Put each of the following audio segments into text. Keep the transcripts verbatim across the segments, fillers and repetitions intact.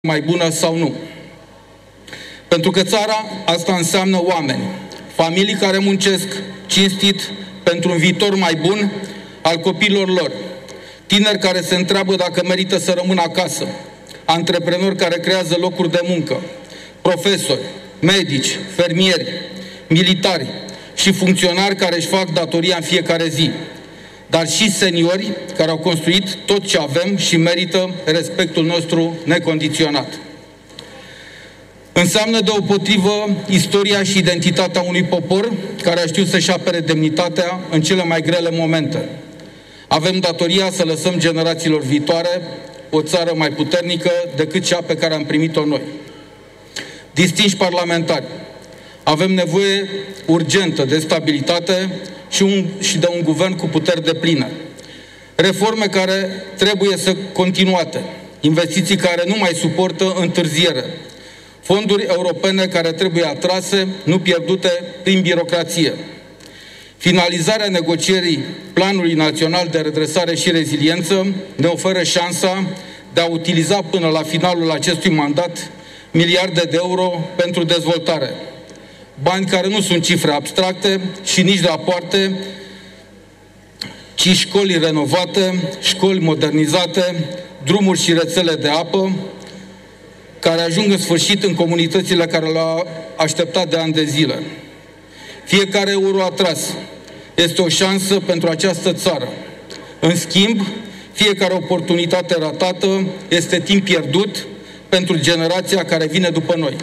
mai bună sau nu. Pentru că țara asta înseamnă oameni, familii care muncesc cinstit pentru un viitor mai bun al copiilor lor, tineri care se întreabă dacă merită să rămână acasă, antreprenori care creează locuri de muncă, profesori, medici, fermieri, militari și funcționari care își fac datoria în fiecare zi, dar și seniori care au construit tot ce avem și merită respectul nostru necondiționat. Înseamnă deopotrivă istoria și identitatea unui popor care a știut să-și apere demnitatea în cele mai grele momente. Avem datoria să lăsăm generațiilor viitoare o țară mai puternică decât cea pe care am primit-o noi. Distinși parlamentari, avem nevoie urgentă de stabilitate și, un, și de un guvern cu puteri depline. Reforme care trebuie să continuate, investiții care nu mai suportă întârziere, fonduri europene care trebuie atrase, nu pierdute prin birocrație. Finalizarea negocierii Planului Național de Redresare și Reziliență ne oferă șansa de a utiliza până la finalul acestui mandat miliarde de euro pentru dezvoltare. Bani care nu sunt cifre abstracte și nici rapoarte, ci școli renovate, școli modernizate, drumuri și rețele de apă, care ajung în sfârșit în comunitățile care le-au așteptat de ani de zile. Fiecare euro atras este o șansă pentru această țară. În schimb, fiecare oportunitate ratată este timp pierdut pentru generația care vine după noi.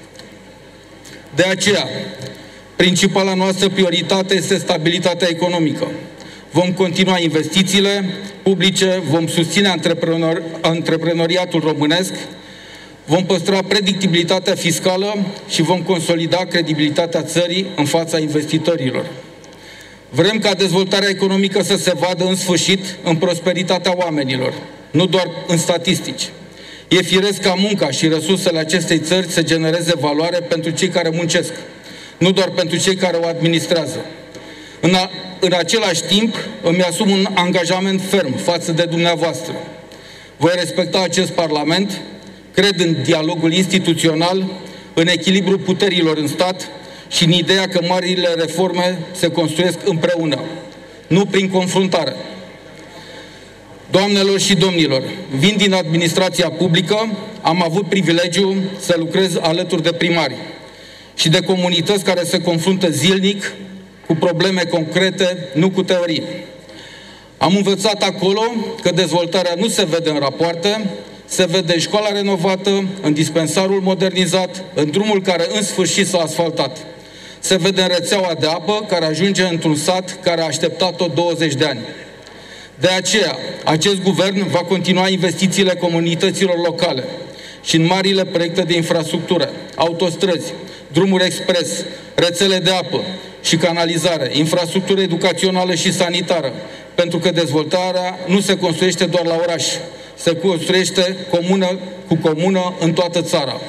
De aceea, principala noastră prioritate este stabilitatea economică. Vom continua investițiile publice, vom susține antreprenori, antreprenoriatul românesc, vom păstra predictibilitatea fiscală și vom consolida credibilitatea țării în fața investitorilor. Vrem ca dezvoltarea economică să se vadă în sfârșit în prosperitatea oamenilor, nu doar în statistici. E firesc ca munca și resursele acestei țări să genereze valoare pentru cei care muncesc, nu doar pentru cei care o administrează. În, a, în același timp, îmi asum un angajament ferm față de dumneavoastră. Voi respecta acest Parlament, cred în dialogul instituțional, în echilibrul puterilor în stat și în ideea că marile reforme se construiesc împreună, nu prin confruntare. Doamnelor și domnilor, vin din administrația publică, am avut privilegiul să lucrez alături de primari și de comunități care se confruntă zilnic cu probleme concrete, nu cu teorii. Am învățat acolo că dezvoltarea nu se vede în rapoarte, se vede în școala renovată, în dispensarul modernizat, în drumul care în sfârșit s-a asfaltat. Se vede în rețeaua de apă care ajunge într-un sat care a așteptat-o douăzeci de ani. De aceea, acest guvern va continua investițiile comunităților locale și în marile proiecte de infrastructură, autostrăzi, drumuri expres, rețele de apă și canalizare, infrastructură educațională și sanitară, pentru că dezvoltarea nu se construiește doar la oraș, se construiește comună cu comună în toată țara.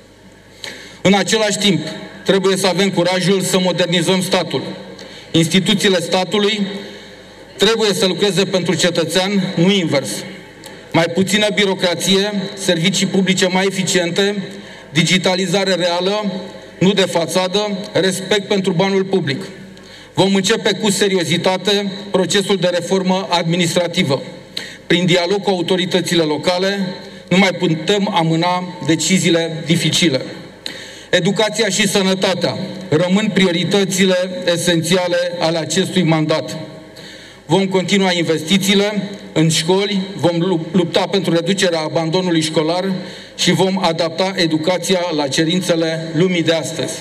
În același timp, trebuie să avem curajul să modernizăm statul. Instituțiile statului trebuie să lucreze pentru cetățean, nu invers. Mai puțină birocrație, servicii publice mai eficiente, digitalizare reală, nu de fațadă, respect pentru banul public. Vom începe cu seriozitate procesul de reformă administrativă. Prin dialog cu autoritățile locale, nu mai putem amâna deciziile dificile. Educația și sănătatea rămân prioritățile esențiale ale acestui mandat. Vom continua investițiile în școli, vom lupta pentru reducerea abandonului școlar și vom adapta educația la cerințele lumii de astăzi.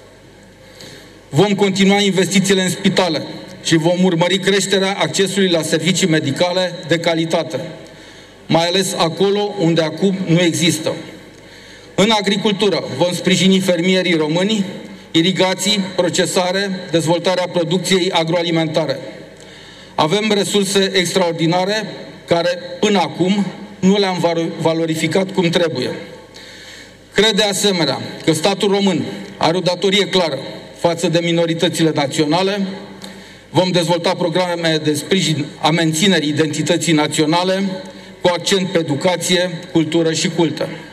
Vom continua investițiile în spitale și vom urmări creșterea accesului la servicii medicale de calitate, mai ales acolo unde acum nu există. În agricultură vom sprijini fermierii români, irigații, procesare, dezvoltarea producției agroalimentare. Avem resurse extraordinare care până acum nu le-am valorificat cum trebuie. Cred de asemenea că statul român are o datorie clară față de minoritățile naționale. Vom dezvolta programe de sprijin a menținerii identității naționale cu accent pe educație, cultură și culte.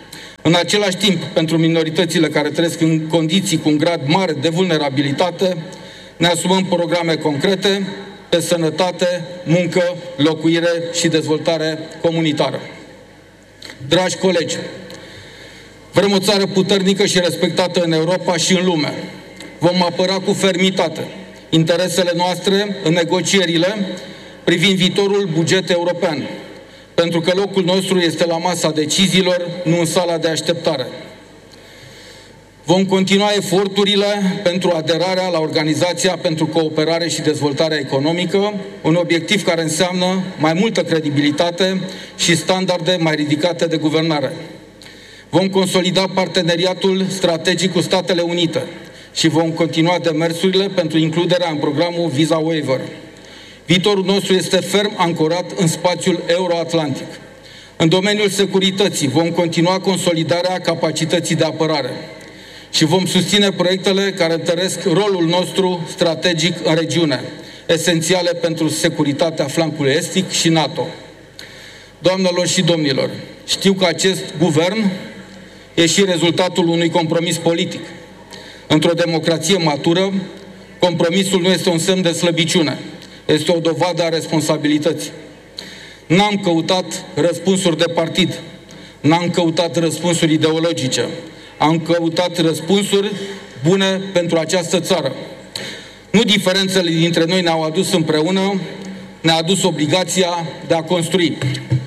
În același timp, pentru minoritățile care trăiesc în condiții cu un grad mare de vulnerabilitate, ne asumăm programe concrete pe sănătate, muncă, locuire și dezvoltare comunitară. Dragi colegi, vrem o țară puternică și respectată în Europa și în lume. Vom apăra cu fermitate interesele noastre în negocierile privind viitorul buget european, pentru că locul nostru este la masa deciziilor, nu în sala de așteptare. Vom continua eforturile pentru aderarea la Organizația pentru Cooperare și Dezvoltare Economică, un obiectiv care înseamnă mai multă credibilitate și standarde mai ridicate de guvernare. Vom consolida parteneriatul strategic cu Statele Unite și vom continua demersurile pentru includerea în programul Visa Waiver. Viitorul nostru este ferm ancorat în spațiul euroatlantic. În domeniul securității vom continua consolidarea capacității de apărare și vom susține proiectele care întăresc rolul nostru strategic în regiune, esențiale pentru securitatea flancului estic și NATO. Doamnelor și domnilor, știu că acest guvern e și rezultatul unui compromis politic. Într-o democrație matură, compromisul nu este un semn de slăbiciune, este o dovadă a responsabilității. N-am căutat răspunsuri de partid, n-am căutat răspunsuri ideologice, am căutat răspunsuri bune pentru această țară. Nu diferențele dintre noi ne-au adus împreună, ne-a adus obligația de a construi.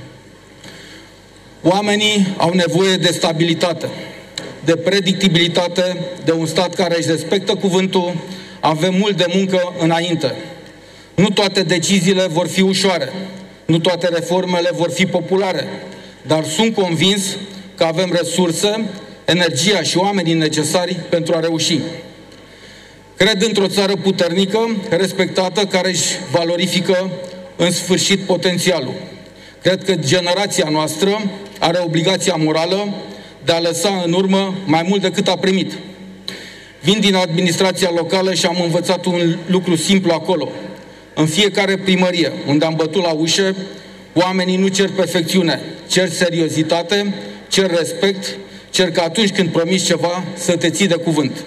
Oamenii au nevoie de stabilitate, de predictibilitate, de un stat care își respectă cuvântul. Avem mult de muncă înainte. Nu toate deciziile vor fi ușoare, nu toate reformele vor fi populare, dar sunt convins că avem resurse, energia și oamenii necesari pentru a reuși. Cred într-o țară puternică, respectată, care își valorifică în sfârșit potențialul. Cred că generația noastră are obligația morală de a lăsa în urmă mai mult decât a primit. Vin din administrația locală și am învățat un lucru simplu acolo. În fiecare primărie unde am bătut la ușă, oamenii nu cer perfecțiune, cer seriozitate, cer respect, cer că atunci când promiți ceva să te ții de cuvânt.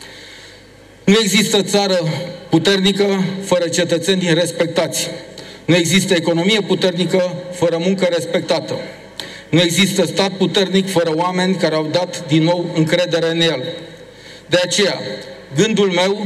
Nu există țară puternică fără cetățeni respectați. Nu există economie puternică fără muncă respectată. Nu există stat puternic fără oameni care au dat din nou încredere în el. De aceea, gândul meu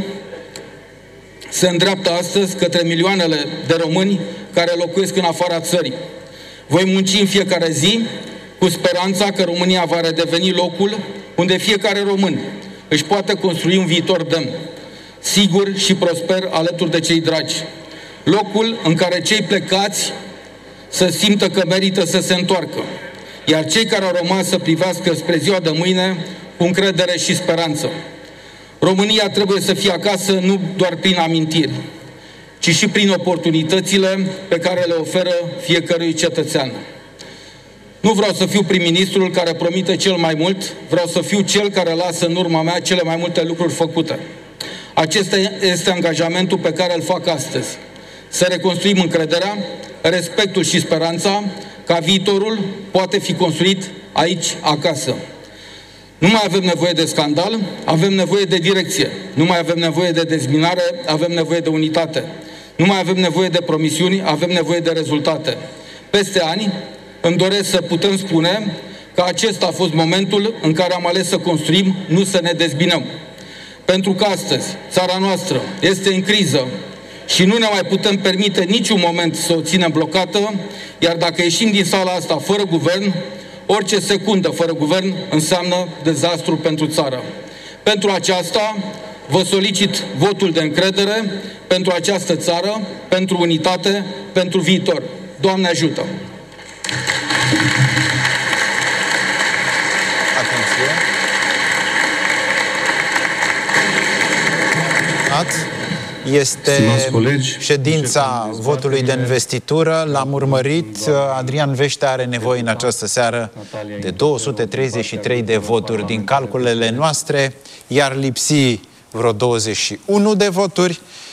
se îndreaptă astăzi către milioanele de români care locuiesc în afara țării. Voi munci în fiecare zi cu speranța că România va redeveni locul unde fiecare român își poate construi un viitor demn, sigur și prosper alături de cei dragi. Locul în care cei plecați să simtă că merită să se întoarcă, iar cei care au rămas să privească spre ziua de mâine cu încredere și speranță. România trebuie să fie acasă nu doar prin amintiri, ci și prin oportunitățile pe care le oferă fiecărui cetățean. Nu vreau să fiu prim-ministrul care promite cel mai mult, vreau să fiu cel care lasă în urma mea cele mai multe lucruri făcute. Acesta este angajamentul pe care îl fac astăzi. Să reconstruim încrederea, respectul și speranța că viitorul poate fi construit aici, acasă. Nu mai avem nevoie de scandal, avem nevoie de direcție. Nu mai avem nevoie de dezbinare, avem nevoie de unitate. Nu mai avem nevoie de promisiuni, avem nevoie de rezultate. Peste ani, îmi doresc să putem spune că acesta a fost momentul în care am ales să construim, nu să ne dezbinăm. Pentru că astăzi țara noastră este în criză și nu ne mai putem permite niciun moment să o ținem blocată, iar dacă ieșim din sala asta fără guvern, orice secundă fără guvern înseamnă dezastru pentru țară. Pentru aceasta vă solicit votul de încredere pentru această țară, pentru unitate, pentru viitor. Doamne ajută! Atenție! Este colegi, ședința votului de investitură. L-am urmărit. Adrian Vește are nevoie în această seară de două sute treizeci și trei de voturi din calculele noastre, iar lipsi vreo douăzeci și unu de voturi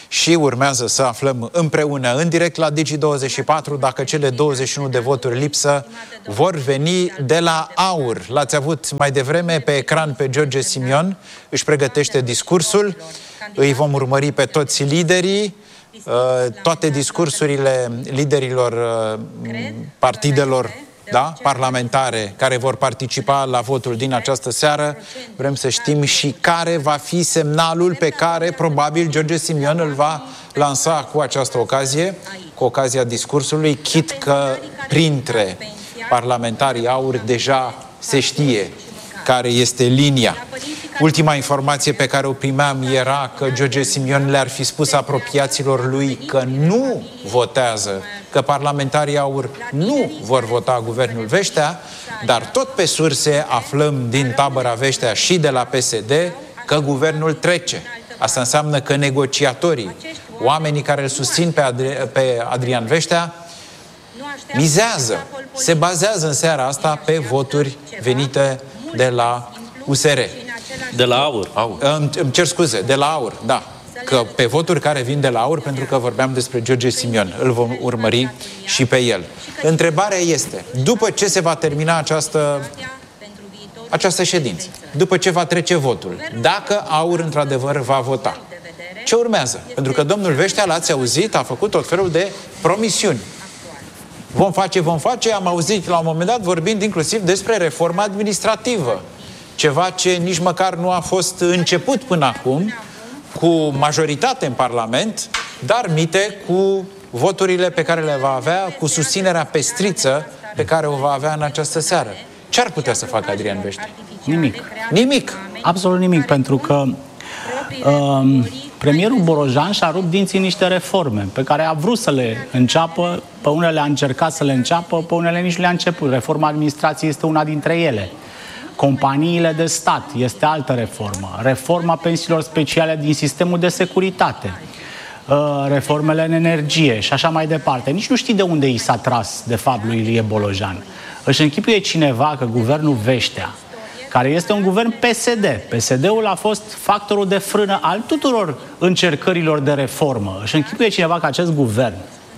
și urmează să aflăm împreună, în direct la Digi douăzeci și patru, dacă cele douăzeci și unu de voturi lipsă vor veni de la AUR. L-ați avut mai devreme pe ecran pe George Simion, își pregătește discursul, îi vom urmări pe toți liderii, toate discursurile liderilor partidelor, da, parlamentare care vor participa la votul din această seară. Vrem să știm și care va fi semnalul pe care probabil George Simion îl va lansa cu această ocazie, cu ocazia discursului, chit că printre parlamentarii AUR deja se știe care este linia. Ultima informație pe care o primeam era că George Simion le-ar fi spus apropiaților lui că nu votează, că parlamentarii AUR nu vor vota guvernul Veștea, dar tot pe surse aflăm din tabăra Veștea și de la P S D că guvernul trece. Asta înseamnă că negociatorii, oamenii care îl susțin pe, Adri- pe Adrian Veștea, mizează, se bazează în seara asta pe voturi venite de la U S R. De la AUR. AUR. Îmi, îmi cer scuze, de la AUR, da. Că pe voturi care vin de la AUR, pentru că vorbeam despre George Simion, îl vom urmări și pe el. Întrebarea este, după ce se va termina această, această ședință, după ce va trece votul, dacă AUR într-adevăr va vota, ce urmează? Pentru că domnul Veștea, l-ați auzit, a făcut tot felul de promisiuni. Vom face, vom face, am auzit la un moment dat vorbind inclusiv despre reforma administrativă. Ceva ce nici măcar nu a fost început până acum, cu majoritate în Parlament, dar mite cu voturile pe care le va avea, cu susținerea pestriță pe care o va avea în această seară. Ce ar putea să facă Adrian Veștea? Nimic. Nimic? Absolut nimic, pentru că um, premierul Borojan și-a rupt dinții în niște reforme pe care a vrut să le înceapă, pe unele a încercat să le înceapă, pe unele nici le-a început. Reforma administrației este una dintre ele. Companiile de stat este altă reformă. Reforma pensiilor speciale din sistemul de securitate. Reformele în energie și așa mai departe. Nici nu știi de unde i s-a tras, de fapt, lui Ilie Bolojan. Își închipuie cineva că guvernul Veștea, care este un guvern P S D, P S D-ul a fost factorul de frână al tuturor încercărilor de reformă. Își închipuie cineva că acest guvern,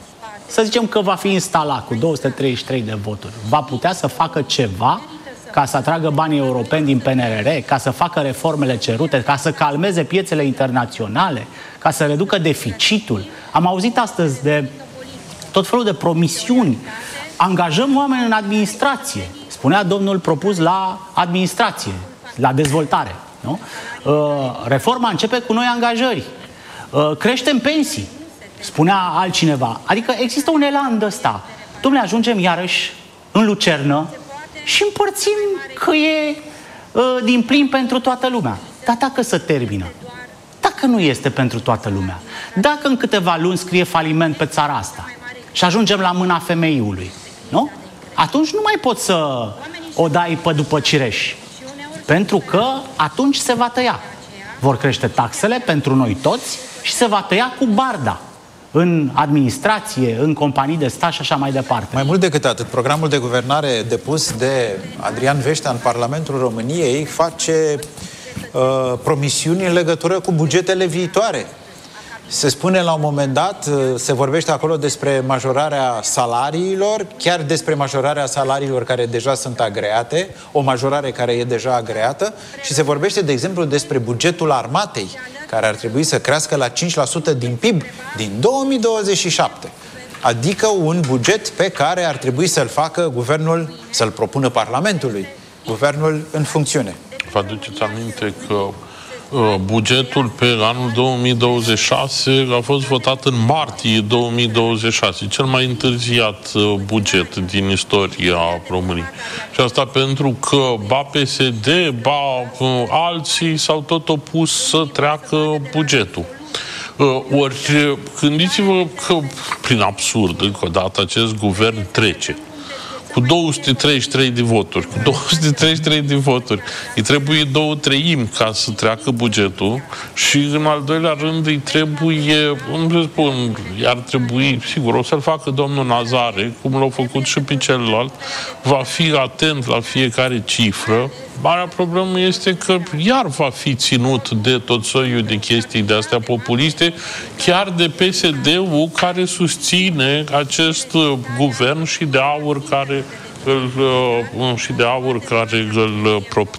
să zicem că va fi instalat cu două sute treizeci și trei de voturi, va putea să facă ceva ca să atragă banii europeni din P N R R, ca să facă reformele cerute, ca să calmeze piețele internaționale, ca să reducă deficitul. Am auzit astăzi de tot felul de promisiuni. Angajăm oameni în administrație. Spunea domnul propus la administrație, la dezvoltare. Nu? Reforma începe cu noi angajări. Creștem pensii, spunea altcineva. Adică există un elan de ăsta. Dom'le, ajungem iarăși în lucernă și împărțim că e uh, din plin pentru toată lumea. Dar dacă se termină, dacă nu este pentru toată lumea, dacă în câteva luni scrie faliment pe țara asta și ajungem la mâna femeiului, nu? Atunci nu mai poți să o dai pe după cireși, pentru că atunci se va tăia. Vor crește taxele pentru noi toți și se va tăia cu barda în administrație, în companii de stat și așa mai departe. Mai mult decât atât, programul de guvernare depus de Adrian Veștea în Parlamentul României face uh, promisiuni în legătură cu bugetele viitoare. Se spune la un moment dat, se vorbește acolo despre majorarea salariilor, chiar despre majorarea salariilor care deja sunt agreate, o majorare care e deja agreată, și se vorbește, de exemplu, despre bugetul armatei, care ar trebui să crească la cinci la sută din P I B din două mii douăzeci și șapte. Adică un buget pe care ar trebui să-l facă guvernul, să-l propună Parlamentului, guvernul în funcțiune. Vă aduceți aminte că bugetul pe anul două mii douăzeci și șase a fost votat în martie două mii douăzeci și șase, cel mai întârziat buget din istoria României. Și asta pentru că ba P S D, ba alții s-au tot opus să treacă bugetul. Ori gândiți-vă că, prin absurd, încă o dată, acest guvern trece cu două sute treizeci și trei de voturi. Cu două sute treizeci și trei de voturi. Îi trebuie două treimi ca să treacă bugetul și, în al doilea rând, îi trebuie, îmi spun, ar trebui, sigur, o să-l facă domnul Nazare, cum l-au făcut și pe celălalt, va fi atent la fiecare cifră, Marea problemă este că iar va fi ținut de tot soiul de chestii de astea populiste, chiar de P S D-ul care susține acest uh, guvern și de aur care îl, uh, și de aur care îl propune.